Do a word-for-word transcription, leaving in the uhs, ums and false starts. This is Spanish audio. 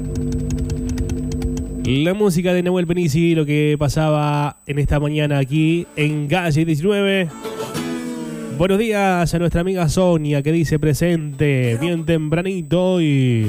La música de Nahuel Penisi, lo que pasaba en esta mañana aquí en Calle diecinueve. Buenos días a nuestra amiga Sonia que dice presente bien tempranito y...